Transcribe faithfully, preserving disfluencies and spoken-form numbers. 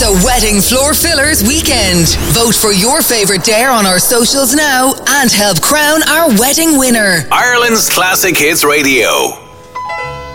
the Wedding Floor Fillers Weekend. Vote for your favourite dare on our socials now and help crown our wedding winner. Ireland's Classic Hits Radio.